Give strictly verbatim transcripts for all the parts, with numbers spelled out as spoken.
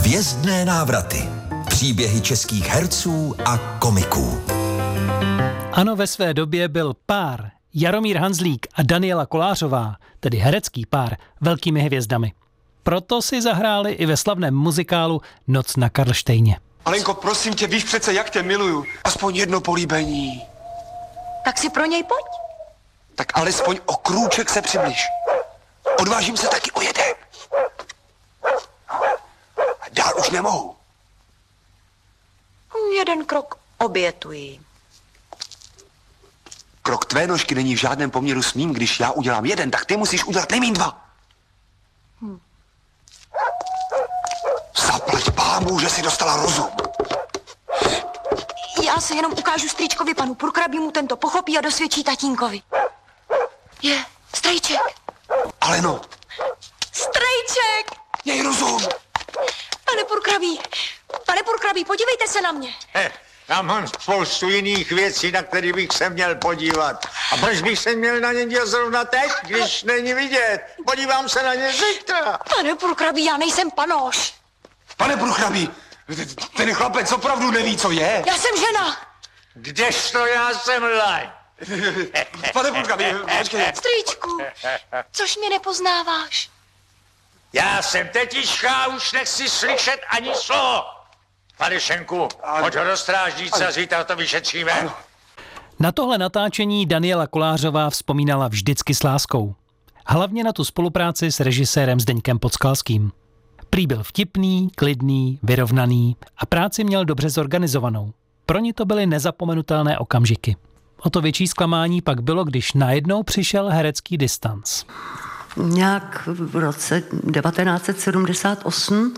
Hvězdné návraty. Příběhy českých herců a komiků. Ano, ve své době byl pár Jaromír Hanzlík a Daniela Kolářová, tedy herecký pár, velkými hvězdami. Proto si zahráli i ve slavném muzikálu Noc na Karlštejně. Alenko, prosím tě, víš přece, jak tě miluju. Aspoň jedno políbení. Tak si pro něj pojď. Tak alespoň o krůček se přibliž. Odvážím se taky o jeden. Dál už nemohu. Jeden krok obětuji. Krok tvé nožky není v žádném poměru s mým. Když já udělám jeden, tak ty musíš udělat nejmín dva. Hm. Zaplať pámu, že jsi dostala rozum. Já se jenom ukážu strýčkovi panu Purkrabímu, tento pochopí a dosvědčí tatínkovi. Je, strejček. Aleno. Strejček! Měj rozum. Pane Purkrabí, pane Purkrabí, podívejte se na mě. He, já mám spoustu jiných věcí, na které bych se měl podívat. A proč bych se měl na ně dělat zrovna teď, když není vidět? Podívám se na ně zítra. Pane Purkrabí, já nejsem panoš. Pane Purkrabí, ten chlapec opravdu neví, co je. Já jsem žena. Kdežto já jsem laň? Pane Purkrabí, počkej. Strýčku, což mě nepoznáváš. Já jsem tetička, už nechci slyšet ani slovo. Pane Šenku, hoď ho do strážnice a zítra to vyšetříme. Na tohle natáčení Daniela Kolářová vzpomínala vždycky s láskou. Hlavně na tu spolupráci s režisérem Zdeňkem Podskalským. Prý byl vtipný, klidný, vyrovnaný a práci měl dobře zorganizovanou. Pro ní to byly nezapomenutelné okamžiky. O to větší zklamání pak bylo, když najednou přišel herecký distanc. Nějak v roce devatenáct set sedmdesát osm,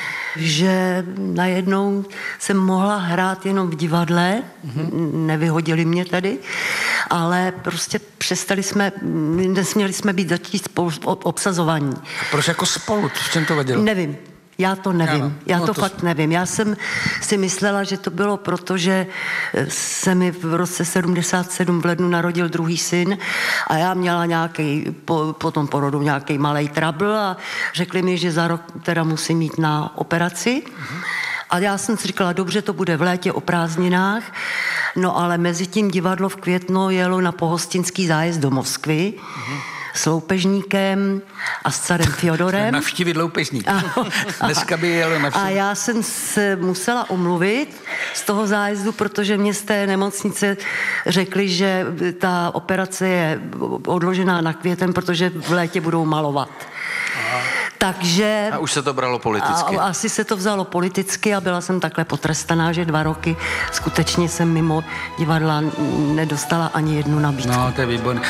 že najednou jsem mohla hrát jenom v divadle, mm-hmm. nevyhodili mě tady, ale prostě přestali jsme, nesměli jsme být začít spolu obsazování. A proč jako spolu? V čem to vadilo? Nevím. Já to nevím. Ano. Já no to, to fakt nevím. Já jsem si myslela, že to bylo proto, že se mi v roce sedmdesát sedm v lednu narodil druhý syn a já měla nějaký, po, po tom porodu nějaký malej trouble a řekli mi, že za rok teda musím jít na operaci. Mhm. A já jsem si říkala, dobře, to bude v létě o prázdninách, no ale mezi tím divadlo v Květno jelo na pohostinský zájezd do Moskvy, mhm. s loupežníkem a s carem Fjodorem. Navštívit loupežníka. Dneska by jelo navštívit. A já jsem se musela omluvit z toho zájezdu, protože mě z té nemocnice řekli, že ta operace je odložená na květen, protože v létě budou malovat. Aha. Takže... A už se to bralo politicky. A, asi se to vzalo politicky a byla jsem takhle potrestaná, že dva roky skutečně jsem mimo divadla nedostala ani jednu nabídku. No, to je výborné.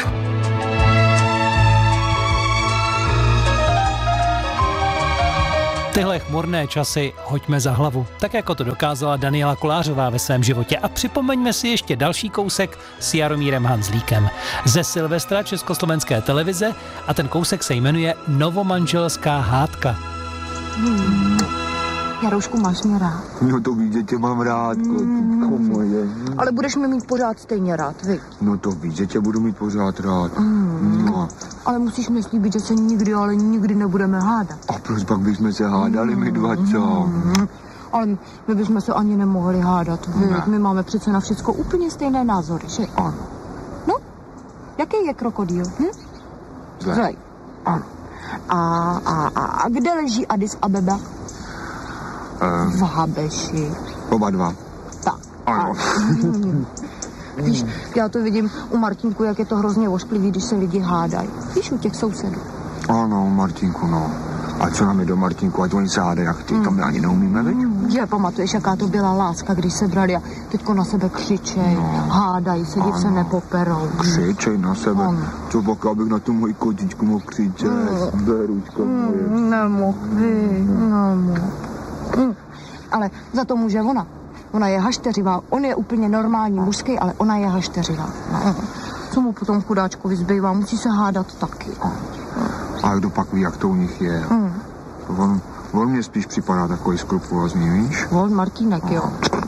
Tyhle chmurné časy hoďme za hlavu, tak jako to dokázala Daniela Kolářová ve svém životě. A připomeňme si ještě další kousek s Jaromírem Hanzlíkem ze Silvestra Československé televize a ten kousek se jmenuje Novomanželská hádka. Hmm. Jaroušku, máš mě rád? No to víš, že tě mám rád, kotítko moje. Ale budeš mě mít pořád stejně rád, vy? No to víš, že tě budu mít pořád rád. Mm. No. Ale musíš mi slíbit, že se nikdy, ale nikdy nebudeme hádat. A proč pak bychom se hádali, my dva, co? Mm. Ale my bychom se ani nemohli hádat, vy? Ne. My máme přece na všecko úplně stejné názory, že? Ano. No, jaký je krokodýl, hm? Zlej. Zlej. Ano. A, a, a, a kde leží Addis Abeba? Um, v Habeši. Oba dva. Tak. Ano. Víš, já to vidím u Martinku, jak je to hrozně ošklivý, když se lidi hádají. Víš, u těch sousedů. Ano, Martinku, no. A co nám je do Martinku, ať oni se hádají, jak ty, to my ani neumíme, veď? Že pamatuješ, jaká to byla láska, když se brali a teďko na sebe křičej, no. Hádají se, div se nepoperou. Křičej na sebe. Ano. Co pak, abych na tu moji kotičku mohl křičet? No. Beručko moje. Mm, nemohl, vy, nemohl. Mm. Ale za to může ona. Ona je hašteřivá. On je úplně normální mužský, ale ona je hašteřivá. No. Co mu potom chudáčkovi zbývá? Musí se hádat taky. A kdo pak ví, jak to u nich je? Hmm. On, on mě spíš připadá takový skrupulózní, víš? On Martínek, jo.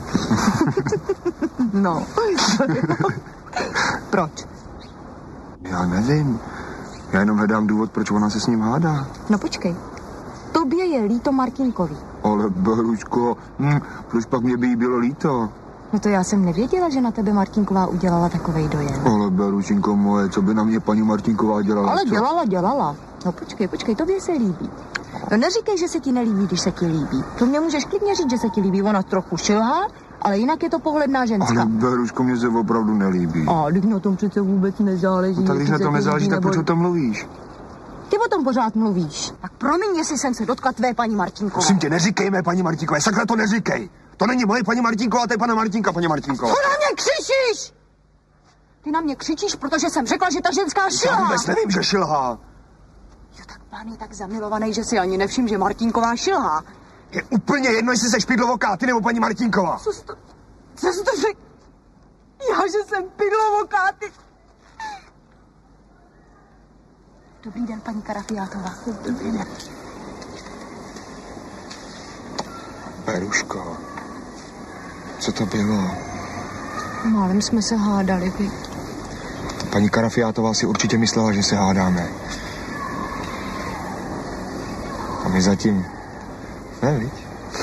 No. Proč? Já nevím. Já jenom hledám důvod, proč ona se s ním hádá. No počkej. Tobě je líto Martinkovi. Ale Beruško, hm, proč pak mě by jí bylo líto? No to já jsem nevěděla, že na tebe Martinková udělala takovej dojem. Ale Berušinko moje, co by na mě paní Martinková dělala? Ale co? dělala, dělala. No počkej, počkej, tobě se líbí. No neříkej, že se ti nelíbí, když se ti líbí. To mě můžeš klidně říct, že se ti líbí. Ona trochu šilhá, ale jinak je to pohledná ženská. Ale Beruško, mě se opravdu nelíbí. A když na tom přece vůbec nezáleží. No, tak když na tom nezáleží, tak proč o tom mluvíš? Ty o tom pořád mluvíš. Tak promiň, jestli jsem se dotkla tvé paní Martinkové. Prosím tě, neříkej mé paní Martinkové, sakra to neříkej. To není moje paní Martinková, to je pana Martinka, paní Martinková. Co na mě křičíš? Ty na mě křičíš, protože jsem řekla, že ta ženská šilhá. Já vůbec nevím, že šilhá. Jo, tak pán je tak zamilovaný, že si ani nevšim, že Martinková šilhá. Je úplně jedno, jestli seš pidlovoká, ty nebo paní Martinková. Co jsi to, co jsi to řekl? Já, že jsem pidlovoká, ty... Dobrý den, paní Karafiátová. Dobrý den. Beruško, co to bylo? Málem jsme se hádali, viď? Paní Karafiátová si určitě myslela, že se hádáme. A my zatím... Ne, viď?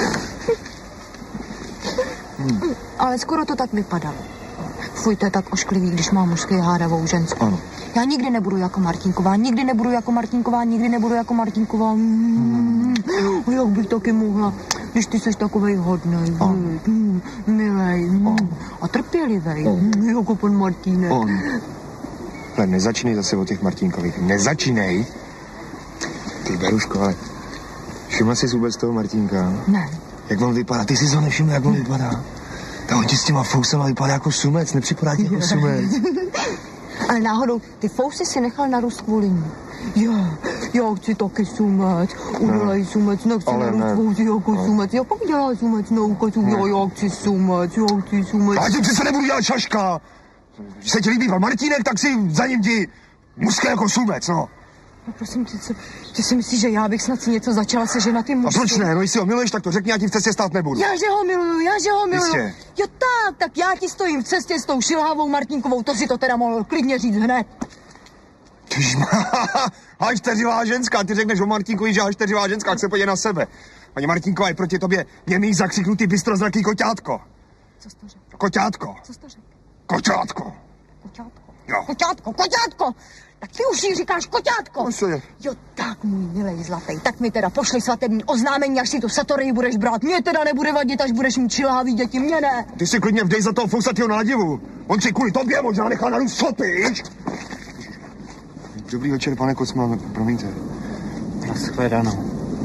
Hmm. Ale skoro to tak vypadalo. Fuj, to je tak ošklivý, když má mužský hádavou ženskou. Ano. Já nikdy nebudu jako Martinková, nikdy nebudu jako Martinková, nikdy nebudu jako Martinková. Mm. Mm. Jak bych taky mohla, když ty jsi takovej hodnej, mm. milej mm. a trpělivej, mm. jako pan Martínek. On. Ale nezačínej zase o těch Martinkových, nezačínej. Ty Beruško, ale všimla jsi vůbec toho Martínka? Ne. Jak on vypadá? Ty jsi ho nevšiml, jak on vypadá? Ta on ti s těma fousama vypadá jako sumec, nepřipadá ti jako sumec. Ale náhodou, ty fousy si nechal narůst kvůli ní. Já, já chci taky sumec, udělej sumec, nechci narůst fousy jako no. sumec. Já pak dělá sumec na ukazu, já, já chci sumec, já chci sumec. Ale tím přece nebudu dělat šaška. Když se ti líbí pan Martínek, tak si za ním ti mužské jako sumec, no. No prosím tě, co, ty si myslíš, že já bych snad si něco začala seženat ty mužky? A proč ne? No jestli ho miluješ, tak to řekni, já ti v cestě stát nebudu. Já, že ho miluju, já, že ho miluju. Jistě. Jo tak, tak já ti stojím v cestě s tou šilhavou Martinkovou, to si to teda mohl klidně říct hned. Tyžma, hašteřivá ženská, ty řekneš o Martinkovi, že hašteřivá ženská, jak se podívej na sebe. Paní Martinková je proti tobě němý zakřiknutý bystrozraký koťátko. Co jsi to řekl? Koťátko. Co jsi to řekl? Koťátko. Koťátko. Jo. Koťátko, koťátko. Tak ty už jí říkáš koťátko. No, co je? Jo, tak můj milej zlatý, tak mi teda pošli svatební oznámení, až si tu satorii budeš brát. Mě teda nebude vadit, až budeš mít šilhavý děti, mě ne. Ty si klidně vdej za toho fousatýho nadivu. On si kvůli tobě možná nechá narůst sopy, víš? Dobrý večer, pane Kocman, promiňte. Nashledanou.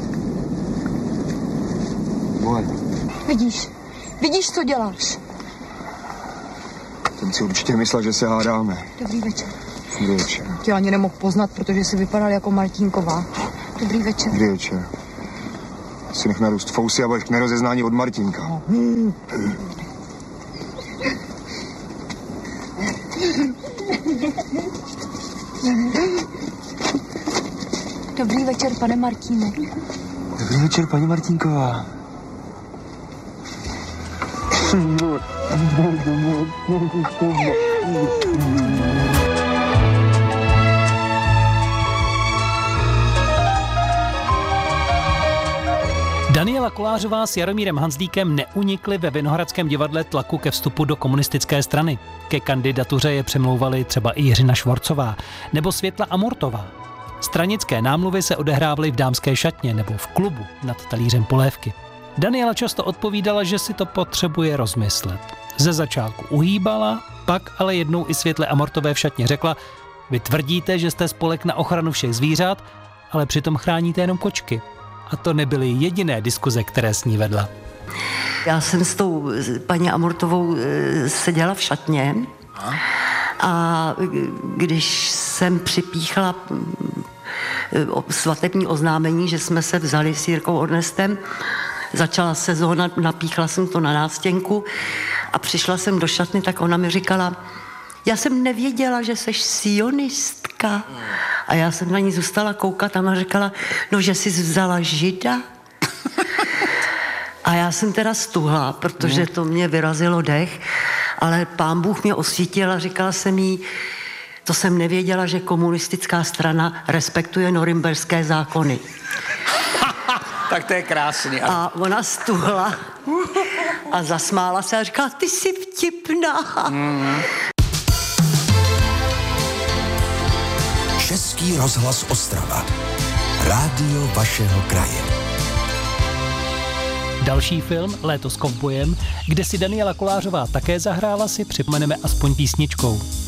Vole. Vidíš, vidíš, co děláš. Ten si určitě myslel, že se hádáme. Dobrý večer. Dobrý večer. Tě ani nemohl poznat, protože jsi vypadal jako Martinková. Dobrý večer. Dobrý večer. Si nech narůst fousy a budeš k nerozeznání od Martinka. No. Hmm. Dobrý večer, pane Martíne. Dobrý večer, paní Martinková. Daniela Kolářová s Jaromírem Hanzlíkem neunikli ve Vinohradském divadle tlaku ke vstupu do komunistické strany. Ke kandidatuře je přemlouvali třeba i Jiřina Švorcová nebo Světla Amortová. Stranické námluvy se odehrávaly v dámské šatně nebo v klubu nad talířem polévky. Daniela často odpovídala, že si to potřebuje rozmyslet. Ze začátku uhýbala, pak ale jednou i Světle Amortové v šatně řekla: vy tvrdíte, že jste spolek na ochranu všech zvířat, ale přitom chráníte jenom kočky. A to nebyly jediné diskuze, které s ní vedla. Já jsem s tou paní Amortovou seděla v šatně a když jsem připíchla svatební oznámení, že jsme se vzali s Jirkou Ornestem, začala sezóna, napíchla jsem to na nástěnku a přišla jsem do šatny, tak ona mi říkala: já jsem nevěděla, že seš sionistka. A já jsem na ní zůstala koukat a ona říkala: no, že jsi vzala žida. A já jsem teda stuhla, protože to mě vyrazilo dech, ale pán Bůh mě osvítil a říkala jsem jí: to jsem nevěděla, že komunistická strana respektuje norimberské zákony. Tak to je krásný. A ona stuhla a zasmála se a říkala, ty jsi vtipná. Mm. Český rozhlas Ostrava. Rádio vašeho kraje. Další film Léto s kovbojem, kde si Daniela Kolářová také zahrála, si připomeneme aspoň písničkou.